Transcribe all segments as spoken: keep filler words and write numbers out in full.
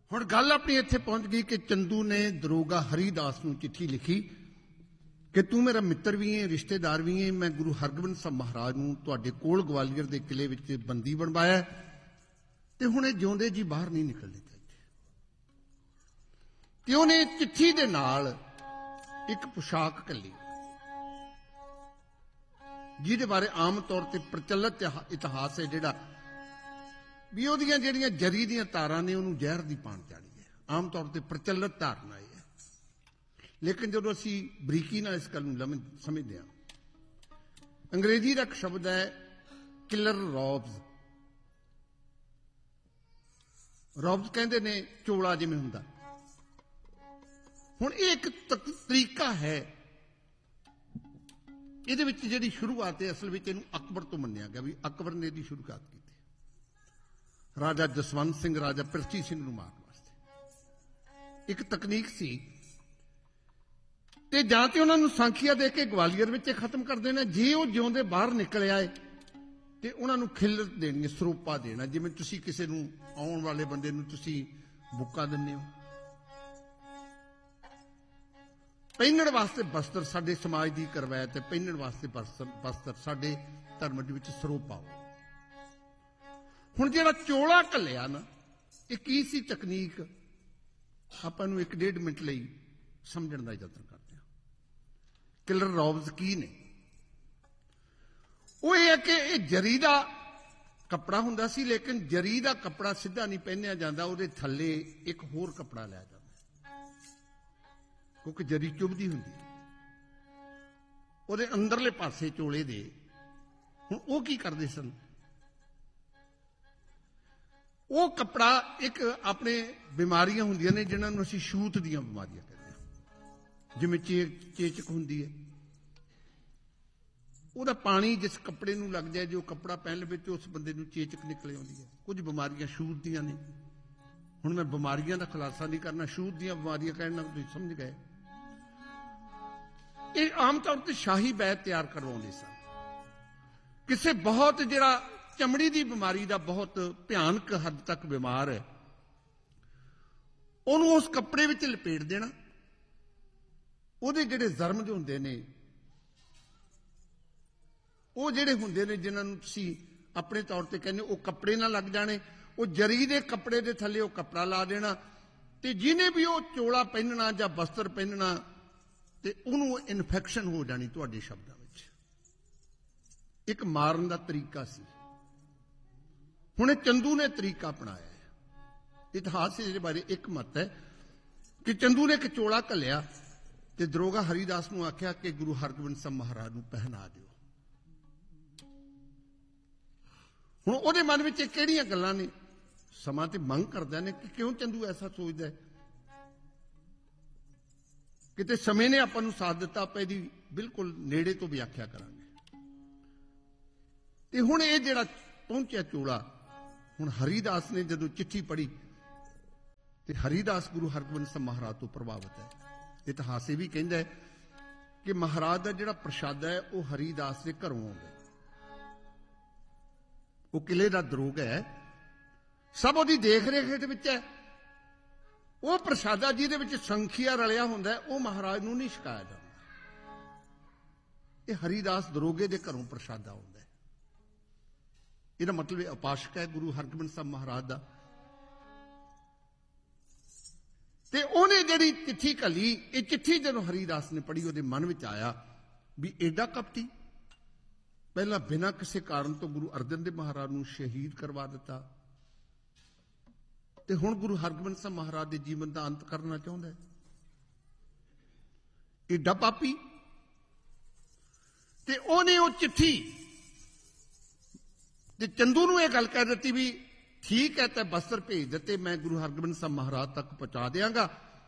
ਹੁਣ ਗੱਲ ਆਪਣੀ ਇੱਥੇ ਪਹੁੰਚ ਗਈ ਕਿ ਚੰਦੂ ਨੇ ਦਰੋਗਾ ਹਰੀਦਾਸ ਨੂੰ ਚਿੱਠੀ ਲਿਖੀ ਕਿ ਤੂੰ ਮੇਰਾ ਮਿੱਤਰ ਵੀ ਹੈ, ਰਿਸ਼ਤੇਦਾਰ ਵੀ ਹੈ। ਮੈਂ ਗੁਰੂ ਹਰਗੋਬਿੰਦ ਸਾਹਿਬ ਮਹਾਰਾਜ ਨੂੰ ਤੁਹਾਡੇ ਕੋਲ ਗਵਾਲੀਅਰ ਦੇ ਕਿਲੇ ਵਿੱਚ ਬੰਦੀ ਬਣਵਾਇਆ ਤੇ ਹੁਣ ਇਹ ਜਿਉਂਦੇ ਜੀ ਬਾਹਰ ਨਹੀਂ ਨਿਕਲਣੇ ਚਾਹੀਦੇ। ਤੇ ਉਹਨੇ ਚਿੱਠੀ ਦੇ ਨਾਲ ਇੱਕ ਪੁਸ਼ਾਕ ਘੱਲੀ ਜਿਹਦੇ ਬਾਰੇ ਆਮ ਤੌਰ ਤੇ ਪ੍ਰਚਲਿਤ ਇਤਿਹਾਸ ਹੈ ਜਿਹੜਾ ਵੀ ਉਹਦੀਆਂ ਜਿਹੜੀਆਂ ਜਰੀ ਦੀਆਂ ਤਾਰਾਂ ਨੇ ਉਹਨੂੰ ਜ਼ਹਿਰ ਦੀ ਪਾਣ ਚਾੜੀ ਹੈ। ਆਮ ਤੌਰ ਤੇ ਪ੍ਰਚਲਿਤ ਧਾਰਨਾ ਹੈ। ਲੇਕਿਨ ਜਦੋਂ ਅਸੀਂ ਬਰੀਕੀ ਨਾਲ ਇਸ ਗੱਲ ਨੂੰ ਸਮਝਦੇ ਹਾਂ, ਅੰਗਰੇਜ਼ੀ ਦਾ ਇੱਕ ਸ਼ਬਦ ਹੈ ਕਿਲਰ ਰੌਬਸ। ਰੌਬਸ ਕਹਿੰਦੇ ਨੇ ਚੋਲਾ ਜਿਵੇਂ ਹੁੰਦਾ। ਹੁਣ ਇਹ ਇੱਕ ਤਰੀਕਾ ਹੈ, ਇਹਦੇ ਵਿੱਚ ਜਿਹੜੀ ਸ਼ੁਰੂਆਤ ਹੈ ਅਸਲ ਵਿੱਚ ਇਹਨੂੰ ਅਕਬਰ ਤੋਂ ਮੰਨਿਆ ਗਿਆ ਵੀ ਅਕਬਰ ਨੇ ਇਹਦੀ ਸ਼ੁਰੂਆਤ ਕੀਤੀ। ਰਾਜਾ ਜਸਵੰਤ ਸਿੰਘ ਰਾਜਾ ਪ੍ਰਿਥਵੀ ਸਿੰਘ ਨੂੰ ਮਾਰਨ ਵਾਸਤੇ ਇੱਕ ਤਕਨੀਕ ਸੀ। ਤੇ ਜਾਂ ਤੇ ਉਹਨਾਂ ਨੂੰ ਸਾਂਖੀਆ ਦੇ ਕੇ ਗਵਾਲੀਅਰ ਵਿੱਚ ਖਤਮ ਕਰ ਦੇਣਾ, ਜੇ ਉਹ ਜਿਉਂਦੇ ਬਾਹਰ ਨਿਕਲ ਆਏ ਤੇ ਉਹਨਾਂ ਨੂੰ ਖਿੱਲਤ ਦੇਣੀ, ਸਰੋਪਾ ਦੇਣਾ। ਜਿਵੇਂ ਤੁਸੀਂ ਕਿਸੇ ਨੂੰ ਆਉਣ ਵਾਲੇ ਬੰਦੇ ਨੂੰ ਤੁਸੀਂ ਬੁੱਕਾ ਦਿੰਦੇ ਹੋ। ਪਹਿਨਣ ਵਾਸਤੇ ਬਸਤਰ ਸਾਡੇ ਸਮਾਜ ਦੀ ਕਰਵਾਇਤ ਹੈ, ਪਹਿਨਣ ਵਾਸਤੇ ਬਸਤਰ ਸਾਡੇ ਧਰਮ ਦੇ ਵਿੱਚ ਸਰੋਪਾ। ਹੁਣ ਜਿਹੜਾ ਚੋਲਾ ਘੱਲਿਆ ਨਾ, ਇਹ ਕੀ ਸੀ ਤਕਨੀਕ, ਆਪਾਂ ਨੂੰ ਇੱਕ ਡੇਢ ਮਿੰਟ ਲਈ ਸਮਝਣ ਦਾ ਯਤਨ ਕਰਦੇ ਹਾਂ। ਕਿਲਰ ਰੌਬਸ ਕੀ ਨੇ? ਉਹ ਇਹ ਹੈ ਕਿ ਇਹ ਜਰੀ ਦਾ ਕੱਪੜਾ ਹੁੰਦਾ ਸੀ, ਲੇਕਿਨ ਜਰੀ ਦਾ ਕੱਪੜਾ ਸਿੱਧਾ ਨਹੀਂ ਪਹਿਨਿਆ ਜਾਂਦਾ, ਉਹਦੇ ਥੱਲੇ ਇੱਕ ਹੋਰ ਕੱਪੜਾ ਲਿਆ ਜਾਂਦਾ ਕਿਉਂਕਿ ਜਰੀ ਚੁਭਦੀ ਹੁੰਦੀ ਉਹਦੇ ਅੰਦਰਲੇ ਪਾਸੇ ਚੋਲੇ ਦੇ। ਹੁਣ ਉਹ ਕੀ ਕਰਦੇ ਸਨ, ਉਹ ਕੱਪੜਾ ਇੱਕ ਆਪਣੇ ਬਿਮਾਰੀਆਂ ਹੁੰਦੀਆਂ ਨੇ ਜਿਹਨਾਂ ਨੂੰ ਅਸੀਂ ਛੂਤ ਦੀਆਂ ਬਿਮਾਰੀਆਂ ਕਹਿੰਦੇ ਹਾਂ, ਜਿਵੇਂ ਚੇ ਚੇਚਕ ਹੁੰਦੀ ਹੈ। ਉਹਦਾ ਪਾਣੀ ਜਿਸ ਕੱਪੜੇ ਨੂੰ ਲੱਗ ਜਾਏ, ਜੋ ਕੱਪੜਾ ਪਹਿਨ ਲਵੇ ਤੇ ਉਸ ਬੰਦੇ ਨੂੰ ਚੇਚਕ ਨਿਕਲ ਆਉਂਦੀ ਹੈ। ਕੁਝ ਬਿਮਾਰੀਆਂ ਛੂਤ ਦੀਆਂ ਨੇ। ਹੁਣ ਮੈਂ ਬਿਮਾਰੀਆਂ ਦਾ ਖੁਲਾਸਾ ਨਹੀਂ ਕਰਨਾ, ਛੂਤ ਦੀਆਂ ਬਿਮਾਰੀਆਂ ਕਹਿਣ ਨਾਲ ਤੁਸੀਂ ਸਮਝ ਗਏ। ਇਹ ਆਮ ਤੌਰ ਤੇ ਸ਼ਾਹੀ ਬੈਦ ਤਿਆਰ ਕਰਵਾਉਂਦੇ ਸਨ। ਕਿਸੇ ਬਹੁਤ ਜਿਹੜਾ ਚਮੜੀ ਦੀ ਬਿਮਾਰੀ ਦਾ ਬਹੁਤ ਭਿਆਨਕ ਹੱਦ ਤੱਕ ਬਿਮਾਰ ਹੈ, ਉਹਨੂੰ ਉਸ ਕੱਪੜੇ ਵਿੱਚ ਲਪੇਟ ਦੇਣਾ। ਉਹਦੇ ਜਿਹੜੇ ਜ਼ਰਮ ਜੋ ਹੁੰਦੇ ਨੇ, ਉਹ ਜਿਹੜੇ ਹੁੰਦੇ ਨੇ ਜਿਨ੍ਹਾਂ ਨੂੰ ਤੁਸੀਂ ਆਪਣੇ ਤੌਰ ਤੇ ਕਹਿੰਦੇ ਉਹ ਕੱਪੜੇ ਨਾਲ ਲੱਗ ਜਾਣੇ, ਉਹ ਜਰੀ ਦੇ ਕੱਪੜੇ ਦੇ ਥੱਲੇ ਉਹ ਕੱਪੜਾ ਲਾ ਦੇਣਾ। ਤੇ ਜਿਹਨੇ ਵੀ ਉਹ ਚੋਲਾ ਪਹਿਨਣਾ ਜਾਂ ਬਸਤਰ ਪਹਿਨਣਾ ਤੇ ਉਹਨੂੰ ਇਨਫੈਕਸ਼ਨ ਹੋ ਜਾਣੀ। ਤੁਹਾਡੇ ਸ਼ਬਦਾਂ ਵਿੱਚ ਇੱਕ ਮਾਰਨ ਦਾ ਤਰੀਕਾ ਸੀ। ਹੁਣ ਇਹ ਚੰਦੂ ਨੇ ਤਰੀਕਾ ਅਪਣਾਇਆ ਹੈ। ਇਤਿਹਾਸ ਦੇ ਬਾਰੇ ਇੱਕ ਮਤ ਹੈ ਕਿ ਚੰਦੂ ਨੇ ਇੱਕ ਚੋਲਾ ਘੱਲਿਆ ਤੇ ਦਰੋਗਾ ਹਰੀਦਾਸ ਨੂੰ ਆਖਿਆ ਕਿ ਗੁਰੂ ਹਰਗੋਬਿੰਦ ਸਾਹਿਬ ਮਹਾਰਾਜ ਨੂੰ ਪਹਿਨਾ ਦਿਓ। ਹੁਣ ਉਹਦੇ ਮਨ ਵਿੱਚ ਕਿਹੜੀਆਂ ਗੱਲਾਂ ਨੇ, ਸਮਾਂ ਤੇ ਮੰਗ ਕਰਦਾ ਨੇ ਕਿ ਕਿਉਂ ਚੰਦੂ ਐਸਾ ਸੋਚਦਾ ਹੈ। ਕਿਤੇ ਸਮੇਂ ਨੇ ਆਪਾਂ ਨੂੰ ਸਾਥ ਦਿੱਤਾ, ਆਪਾਂ ਇਹਦੀ ਬਿਲਕੁਲ ਨੇੜੇ ਤੋਂ ਵਿਆਖਿਆ ਕਰਾਂਗੇ। ਤੇ ਹੁਣ ਇਹ ਜਿਹੜਾ ਪਹੁੰਚਿਆ ਚੋਲਾ, ਹੁਣ ਹਰੀਦਾਸ ਨੇ ਜਦੋਂ ਚਿੱਠੀ ਪੜ੍ਹੀ ਤੇ ਹਰੀਦਾਸ ਗੁਰੂ ਹਰਗੋਬਿੰਦ ਸਾਹਿਬ ਮਹਾਰਾਜ ਤੋਂ ਪ੍ਰਭਾਵਿਤ ਹੈ। ਇਤਿਹਾਸ ਇਹ ਵੀ ਕਹਿੰਦਾ ਹੈ ਕਿ ਮਹਾਰਾਜ ਦਾ ਜਿਹੜਾ ਪ੍ਰਸ਼ਾਦਾ ਹੈ ਉਹ ਹਰੀਦਾਸ ਦੇ ਘਰੋਂ ਆਉਂਦਾ। ਉਹ ਕਿਲੇ ਦਾ ਦਰੋਗਾ ਹੈ, ਸਭ ਉਹਦੀ ਦੇਖ ਰੇਖ ਦੇ ਵਿੱਚ ਹੈ। ਉਹ ਪ੍ਰਸ਼ਾਦਾ ਜਿਹਦੇ ਵਿੱਚ ਸੰਖੀਆ ਰਲਿਆ ਹੁੰਦਾ ਉਹ ਮਹਾਰਾਜ ਨੂੰ ਨਹੀਂ ਛਕਾਇਆ ਜਾਂਦਾ। ਇਹ ਹਰੀਦਾਸ ਦਰੋਗੇ ਦੇ ਘਰੋਂ ਪ੍ਰਸ਼ਾਦਾ ਆਉਂਦਾ। ਇਹਦਾ ਮਤਲਬ ਇਹ ਉਪਾਸ਼ਕ ਹੈ ਗੁਰੂ ਹਰਗੋਬਿੰਦ ਸਾਹਿਬ ਮਹਾਰਾਜ ਦਾ। ਤੇ ਉਹਨੇ ਜਿਹੜੀ ਚਿੱਠੀ ਘੱਲੀ, ਇਹ ਚਿੱਠੀ ਜਦੋਂ ਹਰੀਦਾਸ ਨੇ ਪੜ੍ਹੀ, ਉਹਦੇ ਮਨ ਵਿੱਚ ਆਇਆ ਵੀ ਏਡਾ ਕਪਟੀ, ਪਹਿਲਾਂ ਬਿਨਾਂ ਕਿਸੇ ਕਾਰਨ ਤੋਂ ਗੁਰੂ ਅਰਜਨ ਦੇਵ ਮਹਾਰਾਜ ਨੂੰ ਸ਼ਹੀਦ ਕਰਵਾ ਦਿੱਤਾ ਤੇ ਹੁਣ ਗੁਰੂ ਹਰਗੋਬਿੰਦ ਸਾਹਿਬ ਮਹਾਰਾਜ ਦੇ ਜੀਵਨ ਦਾ ਅੰਤ ਕਰਨਾ ਚਾਹੁੰਦਾ ਹੈ। ਏਡਾ ਪਾਪੀ। ਤੇ ਉਹਨੇ ਉਹ ਚਿੱਠੀ ਤੇ ਚੰਦੂ ਨੂੰ ਇਹ ਗੱਲ ਕਹਿ ਦਿੱਤੀ ਵੀ ਠੀਕ ਹੈ, ਤੇ ਬਸਤਰ ਭੇਜ ਦਿੱਤੇ, ਮੈਂ ਗੁਰੂ ਹਰਗੋਬਿੰਦ ਸਾਹਿਬ ਮਹਾਰਾਜ ਤੱਕ ਪਹੁੰਚਾ ਦਿਆਂਗਾ।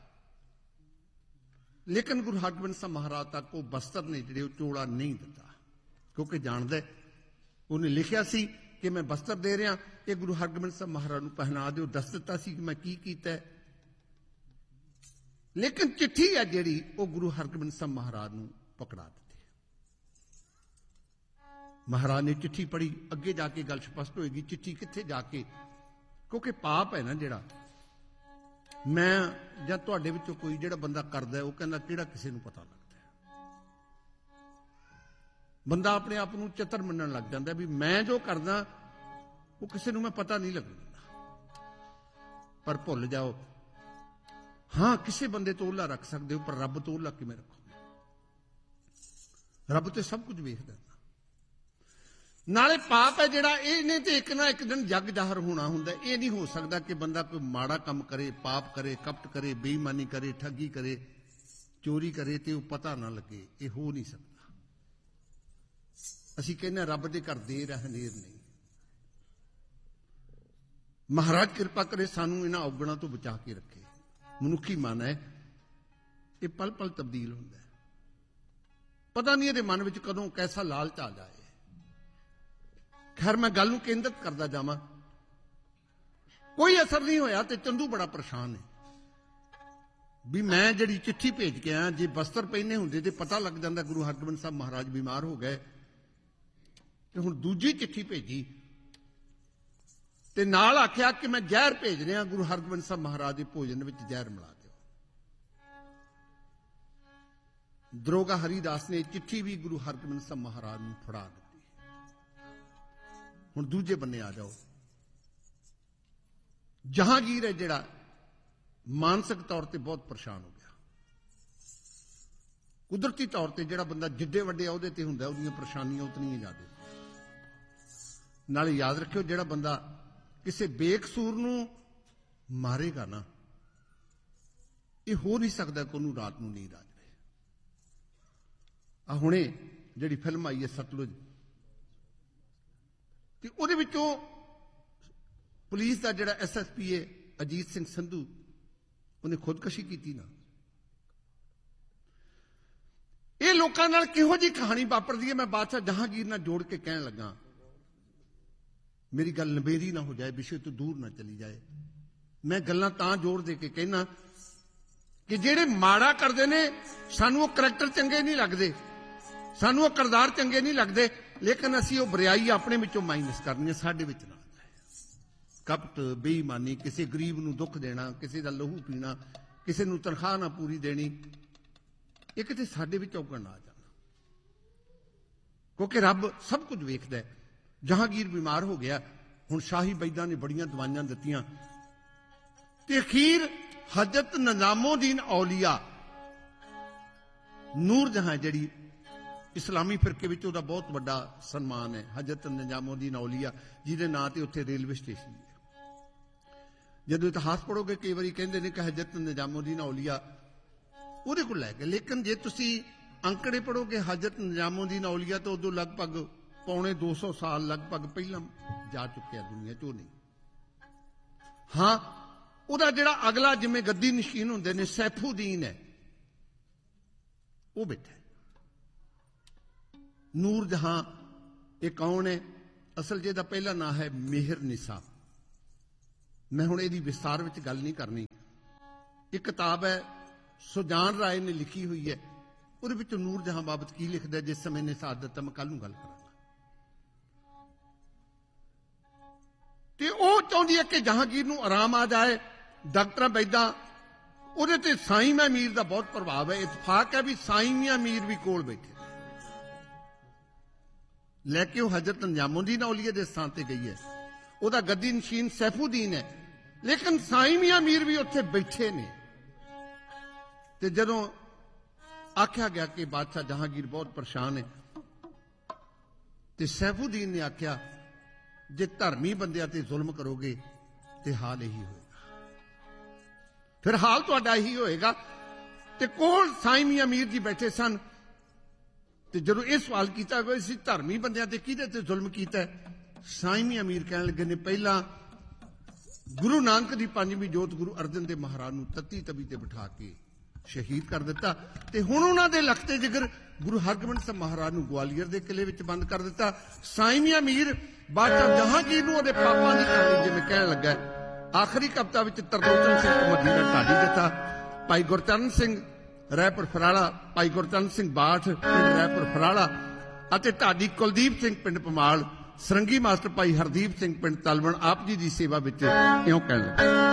ਲੇਕਿਨ ਗੁਰੂ ਹਰਗੋਬਿੰਦ ਸਾਹਿਬ ਮਹਾਰਾਜ ਤੱਕ ਉਹ ਬਸਤਰ ਨੇ ਜਿਹੜੇ ਉਹ ਚੋਲਾ ਨਹੀਂ ਦਿੱਤਾ, ਕਿਉਂਕਿ ਜਾਣਦਾ ਉਹਨੇ ਲਿਖਿਆ ਸੀ ਕਿ ਮੈਂ ਬਸਤਰ ਦੇ ਰਿਹਾ, ਇਹ ਗੁਰੂ ਹਰਗੋਬਿੰਦ ਸਾਹਿਬ ਮਹਾਰਾਜ ਨੂੰ ਪਹਿਨਾ ਦਿਓ। ਦੱਸ ਦਿੱਤਾ ਸੀ ਕਿ ਮੈਂ ਕੀ ਕੀਤਾ। ਲੇਕਿਨ ਚਿੱਠੀ ਹੈ ਜਿਹੜੀ ਉਹ ਗੁਰੂ ਹਰਗੋਬਿੰਦ ਸਾਹਿਬ ਮਹਾਰਾਜ ਨੂੰ ਪਕੜਾ ਦਿੱਤੀ। ਮਹਾਰਾਜ ਨੇ ਚਿੱਠੀ ਪੜ੍ਹੀ, ਅੱਗੇ ਜਾ ਕੇ ਗੱਲ ਸਪਸ਼ਟ ਹੋਏਗੀ ਚਿੱਠੀ ਕਿੱਥੇ ਜਾ ਕੇ, ਕਿਉਂਕਿ ਪਾਪ ਹੈ ਨਾ ਜਿਹੜਾ मैं ਜਾਂ ਤੁਹਾਡੇ ਵਿੱਚੋਂ ਕੋਈ ਜਿਹੜਾ ਬੰਦਾ ਕਰਦਾ ਉਹ ਕਹਿੰਦਾ ਕਿਹੜਾ ਕਿਸੇ ਨੂੰ ਪਤਾ ਲੱਗਦਾ। ਬੰਦਾ ਆਪਣੇ ਆਪ ਨੂੰ ਚਤਰ ਮੰਨਣ ਲੱਗ ਜਾਂਦਾ ਵੀ ਮੈਂ ਜੋ ਕਰਦਾ ਉਹ ਕਿਸੇ ਨੂੰ ਮੈਂ ਪਤਾ ਨਹੀਂ ਲੱਗਦਾ। ਪਰ ਭੁੱਲ ਜਾਓ, ਹਾਂ ਕਿਸੇ ਬੰਦੇ ਤੋਂ ਉਹਲਾ ਰੱਖ ਸਕਦੇ ਹੋ, ਪਰ ਰੱਬ ਤੋਂ ਉਹਲਾ ਕਿਵੇਂ ਰੱਖੋਗੇ? ਰੱਬ ਤੇ ਸਭ ਕੁਝ ਵੇਖਦਾ। ਨਾਲੇ ਪਾਪ ਹੈ ਜਿਹੜਾ, ਇਹਨੇ ਤੇ ਇੱਕ ਨਾ ਇੱਕ ਦਿਨ ਜੱਗ ਜ਼ਾਹਰ ਹੋਣਾ ਹੁੰਦਾ। ਇਹ ਨਹੀਂ ਹੋ ਸਕਦਾ ਕਿ ਬੰਦਾ ਕੋਈ ਮਾੜਾ ਕੰਮ ਕਰੇ, ਪਾਪ ਕਰੇ, ਕਪਟ ਕਰੇ, ਬੇਈਮਾਨੀ ਕਰੇ, ਠੱਗੀ ਕਰੇ, ਚੋਰੀ ਕਰੇ ਤੇ ਉਹ ਪਤਾ ਨਾ ਲੱਗੇ। ਇਹ ਹੋ ਨਹੀਂ ਸਕਦਾ। ਅਸੀਂ ਕਹਿੰਦੇ ਰੱਬ ਦੇ ਘਰ ਦੇਰ ਹੈ, ਹਨੇਰ ਨਹੀਂ। ਮਹਾਰਾਜ ਕਿਰਪਾ ਕਰੇ ਸਾਨੂੰ ਇਹਨਾਂ ਔਗਣਾਂ ਤੋਂ ਬਚਾ ਕੇ ਰੱਖੇ। ਮਨੁੱਖੀ ਮਨ ਹੈ, ਇਹ ਪਲ ਪਲ ਤਬਦੀਲ ਹੁੰਦਾ ਹੈ। ਪਤਾ ਨਹੀਂ ਇਹਦੇ ਮਨ ਵਿੱਚ ਕਦੋਂ ਕੈਸਾ ਲਾਲਚ ਆ ਜਾਏ। ਖੈਰ ਮੈਂ ਗੱਲ ਨੂੰ ਕੇਂਦਰਿਤ ਕਰਦਾ ਜਾਵਾਂ। ਕੋਈ ਅਸਰ ਨਹੀਂ ਹੋਇਆ ਤੇ ਚੰਦੂ ਬੜਾ ਪਰੇਸ਼ਾਨ ਹੈ ਵੀ ਮੈਂ ਜਿਹੜੀ ਚਿੱਠੀ ਭੇਜ ਕੇ ਆਇਆ, ਜੇ ਬਸਤਰ ਪਹਿਨੇ ਹੁੰਦੇ ਤੇ ਪਤਾ ਲੱਗ ਜਾਂਦਾ ਗੁਰੂ ਹਰਗੋਬਿੰਦ ਸਾਹਿਬ ਮਹਾਰਾਜ ਬਿਮਾਰ ਹੋ ਗਏ। ਤੇ ਹੁਣ ਦੂਜੀ ਚਿੱਠੀ ਭੇਜੀ ਤੇ ਨਾਲ ਆਖਿਆ ਕਿ ਮੈਂ ਜ਼ਹਿਰ ਭੇਜ ਰਿਹਾ, ਗੁਰੂ ਹਰਗੋਬਿੰਦ ਸਾਹਿਬ ਮਹਾਰਾਜ ਦੇ ਭੋਜਨ ਵਿੱਚ ਜ਼ਹਿਰ ਮਿਲਾ ਦਿਓ। ਦਰੋਗਾ ਹਰੀਦਾਸ ਨੇ ਚਿੱਠੀ ਵੀ ਗੁਰੂ ਹਰਗੋਬਿੰਦ ਸਾਹਿਬ ਮਹਾਰਾਜ ਨੂੰ ਫੜਾ ਦਿੱਤੀ। ਹੁਣ ਦੂਜੇ ਬੰਨੇ ਆ ਜਾਓ। ਜਹਾਂਗੀਰ ਹੈ ਜਿਹੜਾ ਮਾਨਸਿਕ ਤੌਰ ਤੇ ਬਹੁਤ ਪਰੇਸ਼ਾਨ ਹੋ ਗਿਆ। ਕੁਦਰਤੀ ਤੌਰ ਤੇ ਜਿਹੜਾ ਬੰਦਾ ਜਿੱਡੇ ਵੱਡੇ ਅਹੁਦੇ ਤੇ ਹੁੰਦਾ ਉਹਦੀਆਂ ਪਰੇਸ਼ਾਨੀਆਂ ਉਤਨੀਆਂ ਜ਼ਿਆਦਾ। ਨਾਲੇ ਯਾਦ ਰੱਖਿਓ, ਜਿਹੜਾ ਬੰਦਾ ਕਿਸੇ ਬੇਕਸੂਰ ਨੂੰ ਮਾਰੇਗਾ ਨਾ, ਇਹ ਹੋ ਨਹੀਂ ਸਕਦਾ ਕਿ ਉਹਨੂੰ ਰਾਤ ਨੂੰ ਨੀਂਦ ਆ ਜਾਵੇ। ਆ ਹੁਣੇ ਜਿਹੜੀ ਫਿਲਮ ਆਈ ਹੈ ਸਤਲੁਜ, ਤੇ ਉਹਦੇ ਵਿੱਚੋਂ ਪੁਲਿਸ ਦਾ ਜਿਹੜਾ ਐਸ ਐਸ ਪੀ ਏ ਅਜੀਤ ਸਿੰਘ ਸੰਧੂ, ਉਹਨੇ ਖੁਦਕਸ਼ੀ ਕੀਤੀ ਨਾ। ਇਹ ਲੋਕਾਂ ਨਾਲ ਕਿਹੋ ਜਿਹੀ ਕਹਾਣੀ ਵਾਪਰਦੀ ਹੈ, ਮੈਂ ਬਾਦਸ਼ਾਹ ਜਹਾਂਗੀਰ ਨਾਲ ਜੋੜ ਕੇ ਕਹਿਣ ਲੱਗਾ। ਮੇਰੀ ਗੱਲ ਨਬੇੜੀ ਨਾ ਹੋ ਜਾਏ, ਵਿਸ਼ੇ ਤੋਂ ਦੂਰ ਨਾ ਚਲੀ ਜਾਏ। ਮੈਂ ਗੱਲਾਂ ਤਾਂ ਜੋੜ ਦੇ ਕੇ ਕਹਿਣਾ ਕਿ ਜਿਹੜੇ ਮਾੜਾ ਕਰਦੇ ਨੇ, ਸਾਨੂੰ ਉਹ ਕਰੈਕਟਰ ਚੰਗੇ ਨਹੀਂ ਲੱਗਦੇ, ਸਾਨੂੰ ਉਹ ਕਿਰਦਾਰ ਚੰਗੇ ਨਹੀਂ ਲੱਗਦੇ, ਲੇਕਿਨ ਅਸੀਂ ਉਹ ਬੁਰਾਈ ਆਪਣੇ ਵਿੱਚੋਂ ਮਾਈਨਸ ਕਰਨੀ ਹੈ, ਸਾਡੇ ਵਿੱਚ ਨਾ ਜਾਏ। ਕਪਟ, ਬੇਈਮਾਨੀ, ਕਿਸੇ ਗਰੀਬ ਨੂੰ ਦੁੱਖ ਦੇਣਾ, ਕਿਸੇ ਦਾ ਲਹੂ ਪੀਣਾ, ਕਿਸੇ ਨੂੰ ਤਨਖਾਹ ਨਾ ਪੂਰੀ ਦੇਣੀ, ਇਹ ਕਿਤੇ ਸਾਡੇ ਵਿੱਚ ਔਗਣ ਨਾ ਆ ਜਾਣਾ। ਕਿਉਂਕਿ ਰੱਬ ਸਭ ਕੁਝ ਵੇਖਦਾ ਹੈ। ਜਹਾਂਗੀਰ ਬਿਮਾਰ ਹੋ ਗਿਆ। ਹੁਣ ਸ਼ਾਹੀ ਬੈਦਾਂ ਨੇ ਬੜੀਆਂ ਦਵਾਈਆਂ ਦਿੱਤੀਆਂ ਤੇ ਅਖੀਰ ਹਜ਼ਰਤ ਨਿਜ਼ਾਮੁਦੀਨ ਔਲੀਆ ਨੂਰ ਜਹਾਂ, ਜਿਹੜੀ ਇਸਲਾਮੀ ਫਿਰਕੇ ਵਿੱਚ ਉਹਦਾ ਬਹੁਤ ਵੱਡਾ ਸਨਮਾਨ ਹੈ, ਹਜ਼ਰਤ ਨਿਜ਼ਾਮੁਦੀਨ ਔਲੀਆ, ਜਿਹਦੇ ਨਾਂ ਤੇ ਉੱਥੇ ਰੇਲਵੇ ਸਟੇਸ਼ਨ ਹੈ। ਜਦੋਂ ਇਤਿਹਾਸ ਪੜ੍ਹੋਗੇ ਕਈ ਵਾਰੀ ਕਹਿੰਦੇ ਨੇ ਕਿ ਹਜ਼ਰਤ ਨਿਜ਼ਾਮੁਦੀਨ ਔਲੀਆ ਉਹਦੇ ਕੋਲ ਲੈ ਗਏ, ਲੇਕਿਨ ਜੇ ਤੁਸੀਂ ਅੰਕੜੇ ਪੜ੍ਹੋਗੇ ਹਜ਼ਰਤ ਨਿਜ਼ਾਮੁਦੀਨ ਔਲੀਆ ਤਾਂ ਉਦੋਂ ਲਗਭਗ ਪੌਣੇ ਦੋ ਸੌ ਸਾਲ ਲਗਭਗ ਪਹਿਲਾਂ ਜਾ ਚੁੱਕਿਆ ਦੁਨੀਆ ਚੋਂ। ਨਹੀਂ, ਹਾਂ ਉਹਦਾ ਜਿਹੜਾ ਅਗਲਾ ਜਿਵੇਂ ਗੱਦੀ ਨਸ਼ੀਨ ਹੁੰਦੇ ਨੇ ਸੈਫੂਦੀਨ ਹੈ, ਉਹ ਬੈਠਾ। ਨੂਰ ਜਹਾਂ ਇਹ ਕੌਣ ਹੈ? ਅਸਲ ਜੇ ਦਾ ਪਹਿਲਾ ਨਾਂ ਹੈ ਮਿਹਰ ਨਿਸਾ। ਮੈਂ ਹੁਣ ਇਹਦੀ ਵਿਸਤਾਰ ਵਿੱਚ ਗੱਲ ਨਹੀਂ ਕਰਨੀ। ਇੱਕ ਕਿਤਾਬ ਹੈ ਸੁਜਾਨ ਰਾਏ ਨੇ ਲਿਖੀ ਹੋਈ ਹੈ, ਉਹਦੇ ਵਿੱਚ ਨੂਰ ਜਹਾਂ ਬਾਬਤ ਕੀ ਲਿਖਦਾ, ਜਿਸ ਸਮੇਂ ਨੇ ਸਾਥ ਦਿੱਤਾ, ਮੈਂ ਕੱਲ ਨੂੰ ਗੱਲ ਕਰਾਂਗਾ। ਤੇ ਉਹ ਚਾਹੁੰਦੀ ਹੈ ਕਿ ਜਹਾਂਗੀਰ ਨੂੰ ਆਰਾਮ ਆ ਜਾਏ। ਡਾਕਟਰਾਂ ਬੈਦਾਂ ਉਹਦੇ ਤੇ ਸਾਈਂ ਮੀਆਂ ਮੀਰ ਦਾ ਬਹੁਤ ਪ੍ਰਭਾਵ ਹੈ। ਇਤਫਾਕ ਹੈ ਵੀ ਸਾਈਂ ਮੀਆਂ ਮੀਰ ਵੀ ਕੋਲ ਬੈਠੇ, ਲੈ ਕੇ ਉਹ ਹਜ਼ਰਤ ਨਿਜ਼ਾਮੁਦੀਨ ਔਲੀਆ ਦੇ ਸਥਾਨ ਤੇ ਗਈ ਹੈ। ਉਹਦਾ ਗੱਦੀ ਨਸ਼ੀਨ ਸੈਫੂਦੀਨ ਹੈ, ਲੇਕਿਨ ਸਾਈਂ ਮੀਆਂ ਮੀਰ ਵੀ ਉੱਥੇ ਬੈਠੇ ਨੇ। ਤੇ ਜਦੋਂ ਆਖਿਆ ਗਿਆ ਕਿ ਬਾਦਸ਼ਾਹ ਜਹਾਂਗੀਰ ਬਹੁਤ ਪਰੇਸ਼ਾਨ ਹੈ, ਤੇ ਸੈਫੂਦੀਨ ਨੇ ਆਖਿਆ ਜੇ ਧਰਮੀ ਬੰਦਿਆਂ ਤੇ ਜ਼ੁਲਮ ਕਰੋਗੇ ਤੇ ਹਾਲ ਇਹੀ ਹੋਏਗਾ। ਫਿਰ ਹਾਲ ਤੁਹਾਡਾ ਇਹੀ ਹੋਏਗਾ। ਤੇ ਕੋਲ ਸਾਈਂ ਮੀਆਂ ਮੀਰ ਜੀ ਬੈਠੇ ਸਨ। ਤੇ ਜਦੋਂ ਇਹ ਸਵਾਲ ਕੀਤਾ ਗਿਆ ਸੀ ਧਰਮੀ ਬੰਦਿਆਂ ਤੇ ਕਿਹਦੇ ਤੇ ਜ਼ੁਲਮ ਕੀਤਾ, ਸਾਈਂ ਮੀਆਂ ਮੀਰ ਕਹਿਣ ਲੱਗੇ ਨੇ ਪਹਿਲਾਂ ਗੁਰੂ ਨਾਨਕ ਦੀ ਪੰਜਵੀਂ ਜੋਤ ਗੁਰੂ ਅਰਜਨ ਦੇਵ ਮਹਾਰਾਜ ਨੂੰ ਤੱਤੀ ਤਵੀ ਤੇ ਬਿਠਾ ਕੇ ਸ਼ਹੀਦ ਕਰ ਦਿੱਤਾ। ਤੇ ਹੁਣ ਉਹਨਾਂ ਦੇ ਲਖਤੇ ਜਿਗਰ ਗੁਰੂ ਹਰਗੋਬਿੰਦ ਸਾਹਿਬ ਮਹਾਰਾਜ ਨੂੰ ਗਵਾਲੀਅਰ ਦੇ ਕਿਲੇ ਵਿੱਚ ਬੰਦ ਕਰ ਦਿੱਤਾ। ਸਾਈਂ ਮੀਆਂ ਮੀਰ ਬਾਦਸ਼ਾਹ ਜਹਾਂਗੀਰ ਨੂੰ ਉਹਦੇ ਪਾਪਾਂ ਦੀ ਕਹਾਣੀ ਜਿਵੇਂ ਕਹਿਣ ਲੱਗਾ। ਆਖਰੀ ਕਵਿਤਾ ਵਿੱਚ ਤਰਲੋਚਨ ਸਿੰਘ ਮਦੀਨਾ ਢਾਡੀ ਦਿੱਤਾ, ਭਾਈ ਗੁਰਚਰਨ ਸਿੰਘ ਰਾਏਪੁਰ ਫਰਾਲਾ, ਭਾਈ ਗੁਰਚਰਨ ਸਿੰਘ ਬਾਠ ਪਿੰਡ ਰਾਏਪੁਰ ਫਰਾਲਾ ਅਤੇ ਢਾਡੀ ਕੁਲਦੀਪ ਸਿੰਘ ਪਿੰਡ ਪਮਾਲ, ਸਰੰਗੀ ਮਾਸਟਰ ਭਾਈ ਹਰਦੀਪ ਸਿੰਘ ਪਿੰਡ ਤਲਵਣ ਆਪ ਜੀ ਦੀ ਸੇਵਾ ਵਿੱਚ ਇਉਂ ਕਹਿਣ ਲੱਗਾ।